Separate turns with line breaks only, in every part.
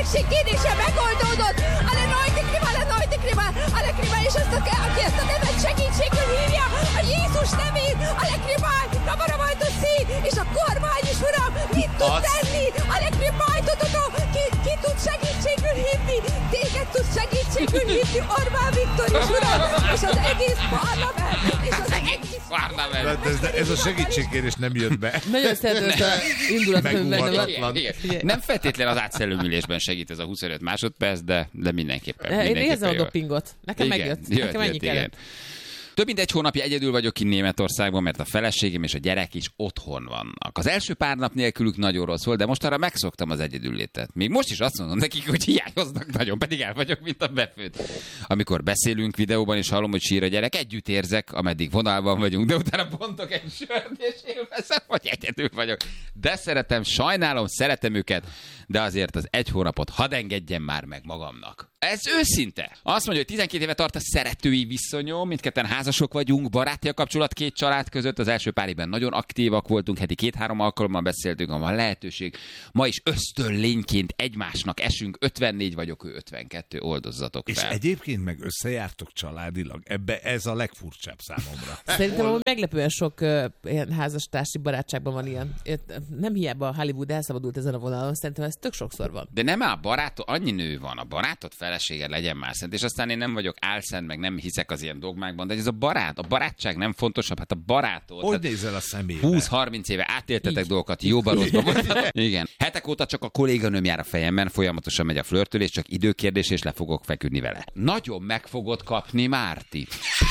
kérdése megoldódott. Ale kribál, és azt aki ezt a nevet segítségül hívja, a Jézus nevét, ale kribál, és a kormány is, uram, mit tud tenni? Ale kribál, ki tud segítségül hívni? Téged tud segítségül hívni, Orbán Viktor is, uram, és az egész parlament, és az egész parlament.
Ez a segítségkérés nem jött be.
Nagyon szeretem ezt a indulatot.
Nem feltétlenül az átszellőmülésben segít ez a 25 másodperc, de mindenképpen.
Én érzem a dopingot. Nekem megjött. Nekem ennyi kellett.
Több mint egy hónapja egyedül vagyok kint Németországban, mert a feleségem és a gyerek is otthon vannak. Az első pár nap nélkülük nagyon rossz volt, de most arra megszoktam az egyedüllétet. Még most is azt mondom nekik, hogy hiányoznak nagyon, pedig el vagyok, mint a befőtt. Amikor beszélünk videóban, és hallom, hogy sír a gyerek, együtt érzek, ameddig vonalban vagyunk, de utána bontok egy sört, és élvezem, hogy egyedül vagyok. De sajnálom, szeretem őket, de azért az egy hónapot hadd engedjem már meg magamnak. Ez őszinte. Azt mondja, hogy 12 éve tart a szeretői viszonyom, mindketten házasok vagyunk, baráti a kapcsolat két család között, az első pár évben nagyon aktívak voltunk, heti 2-3 alkalommal beszéltünk, ha van lehetőség. Ma is ösztönlényként egymásnak esünk, 54 vagyok, ő 52, oldozzatok fel.
És egyébként meg összejártok családilag? Ebbe ez a legfurcsább számomra.
Szerintem meglepően sok ilyen házastársi barátságban van ilyen. Nem hiába a Hollywood elszabadult ezen a vonalon, szerintem ez tök sokszor van.
De nem a barátod, annyi nő van, a barátod feleséged legyen már szent, és aztán én nem vagyok álszent, meg nem hiszek az ilyen dogmákban, de ez a barátság nem fontosabb, hát a barátod.
Hogy nézel a szemébe?
20-30 éve átéltetek dolgokat, jóba rosszba. Igen. Hetek óta csak a kolléganőm jár a fejemben, folyamatosan megy a flörtölés, csak időkérdés, és le fogok feküdni vele. Nagyon meg fogod kapni, Márti.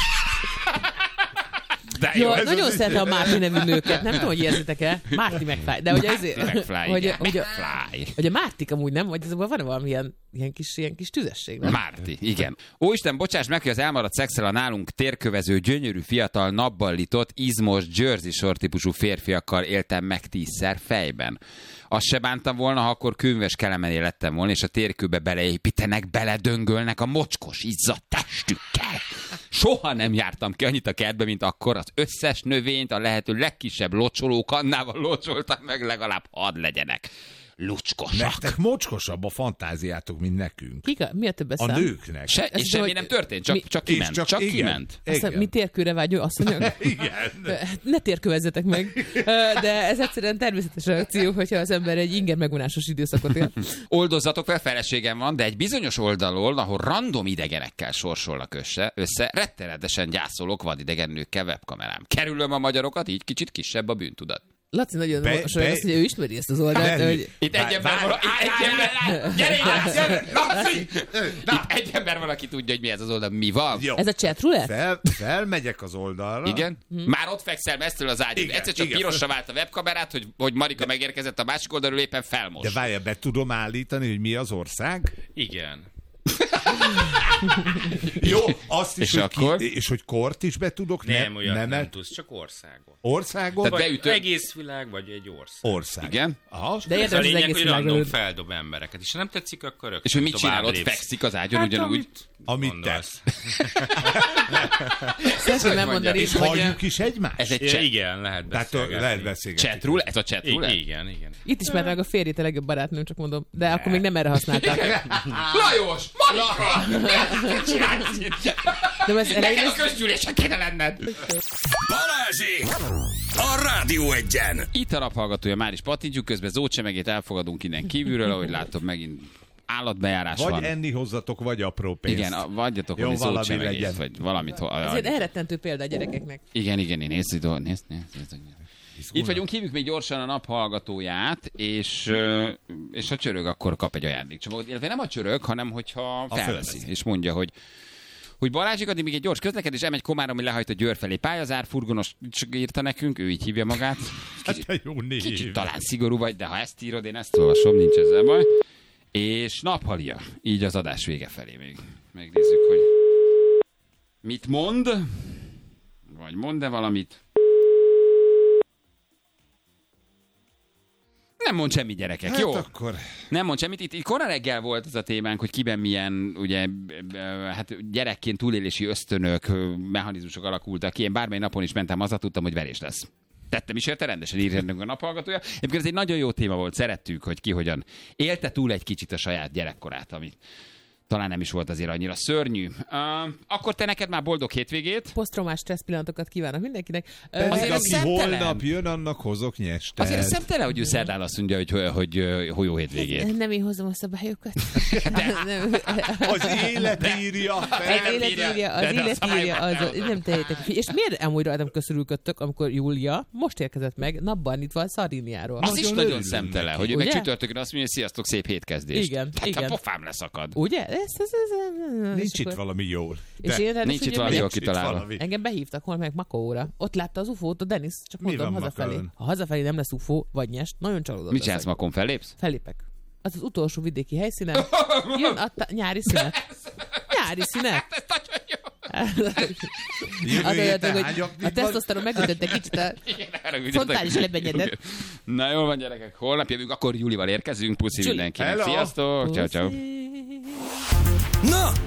Jó, nagyon szeretem a Márti nevű nőket, nem tudom, hogy érzitek-e. Márti McFly. De hogy hogy a Mártik amúgy nem, vagy van valami ilyen kis tüzesség, nem?
Márti, igen. Ó, Isten, bocsáss meg, hogy az elmaradt szexel a nálunk térkövező, gyönyörű, fiatal, nappallított, izmos, Jersey Shore típusú férfiakkal éltem meg 10-szer fejben. Azt se bántam volna, ha akkor könyves kelemené lettem volna, és a térkőbe beleépítenek, beledöngölnek a mocskos, izzadt testükkel. Soha nem jártam ki annyit a kertbe, mint akkor. Az összes növényt a lehető legkisebb locsolókannával locsoltam meg, legalább hadd legyenek lucskosak.
Nektek mocskosabb a fantáziátok, mint nekünk.
Mi a több
a nőknek.
És semmi nem történt, csak kiment. Csak kiment.
Aztán mi térkőre vágyó asszonyok?
Igen.
Ne térkövezzetek meg. De ez egyszerűen természetes reakció, hogyha az ember egy inger megvonásos időszakot él.
Oldozzatok fel, feleségem van, de egy bizonyos oldalon, ahol random idegenekkel sorsolnak össze, rettenetesen gyászolok vadidegen nőkkel webkamerám. Kerülöm a magyarokat, így kicsit kisebb a bűntudat.
Laci nagyon mosolyog azt, hogy ő ismeri ezt az oldalt. Hogy...
Itt egy ember van, Itt egy ember van, aki tudja, hogy mi ez az oldal. Mi van?
Jó. Ez a chat roulette?
Felmegyek az oldalra.
Igen? Már ott fekszel messzről az ágyat. Egyszer csak pirosra vált a webkamerát, hogy Marika megérkezett a másik oldalról, éppen felmos.
De várjál, be tudom állítani, hogy mi az ország?
Igen.
Jó, azt is,
és akkor?
És hogy kort is be tudok?
Nem, olyat nem tudsz, csak országot.
Országot?
Vagy egész világ, vagy egy ország.
Igen?
Aha.
De
ez a lényeg, hogy random feldob embereket. És ha nem tetszik, akkor rögtön.
És hogy mit csinál? Ott fekszik az ágyon ugyanúgy?
Amit tesz.
Szeretném elmondani,
és halljuk is egymást?
Ez egy
igen, lehet beszélgetni.
Lehet beszélgetni.
Chatrul? Ez a chatrul?
Igen.
Itt ismert meg a férjét a legjobb barátnőm, csak mondom. De akkor még nem erre használták.
Lajos! Marika!
De ez elején
a közgyűlésen kéne lenned!
Balázsék! A Rádió Egyen!
Itt a naphallgatója, már is pattintjuk, közben zócsemegét elfogadunk innen kívülről, ahogy látom, megint állatbejárás
vagy
van.
Vagy enni hozzatok, vagy apró pénzt.
Igen, vagyjatok valami zócsemegét, vagy valamit.
Ez egy elrettentő példa a gyerekeknek.
Igen, nézd. Itt vagyunk, hívjuk még gyorsan a naphallgatóját, és ha csörög, akkor kap egy ajándékcsomagot. Illetve nem a csörög, hanem hogyha felveszi, és mondja, hogy Balázsik, addig még egy gyors közlekedés, M1 Komáromi lehajt a Győr felé pályazár, furgonos írta nekünk, ő így hívja magát. Kicsit talán szigorú vagy, de ha ezt írod, én ezt olvasom, nincs ezzel baj. És naphalia, így az adás vége felé még. Megnézzük, hogy mit mond, vagy mond-e valamit. Nem mond semmit, gyerekek,
hát
jó?
Akkor...
Nem mond semmit. Itt kora reggel volt ez a témánk, hogy kiben milyen ugye, hát gyerekként túlélési ösztönök, mechanizmusok alakultak ki. Én bármely napon is mentem, haza tudtam, hogy verés lesz. Szóval, hogy mondjam, és akkor...
Jó, azt is
mondjam, Tettem is érte, rendesen írjunk a naphallgatója. Egyébként ez egy nagyon jó téma volt, szerettük, hogy ki hogyan élte túl egy kicsit a saját gyerekkorát, amit talán nem is volt azért annyira szörnyű. Akkor te neked már boldog hétvégét.
Posztraumás stressz pillanatokat kívánok mindenkinek.
Azért, aki
szemtelen.
holnap jön, annak hozok nyestet.
Azért szemtelen, hogy ő szerdán azt mondja, hogy jó hétvégét.
Nem én hozom a szabályokat.
Az élet írja.
Az élet írja. Nem tehetek. És miért amúgy rajtam köszörülködtök, amikor Júlia most érkezett meg napban itt van Szardíniáról?
Az is
Nagyon
nagyon
örülünk
szemtelen,
neki.
hogy ő meg
Ugye?
csütörtökön azt mondja, hogy sziasztok, szép hétkezdést.
Igen,
Hát
igen.
a pofám leszakad.
Ugye?
Nincs itt valami jól.
És én
Nincs itt valami jól kitalálva.
Engem behívtak holnap meg Makóra. Ott látta az UFO-t a Denis, csak
Mi
mondom
van
hazafelé.
Makón?
Ha hazafelé nem lesz UFO, vagy nyest, nagyon csalódott
Mit
leszek.
csinálsz, Makon, fellépsz?
Fellépek. Az az utolsó vidéki helyszínen. Jön a nyári szünet. Nyári szünet.
Ez nagyon jó.
Jövő héten
hogy
hányak
a tesztoszteron megütötte kicsit a frontális lebenyedet.
Na jól van, gyerekek, holnap jövünk, akkor Júlival érkezünk. Puszi
Csuli.
mindenkinek.
Hello.
Sziasztok. Ciao, ciao.
Na,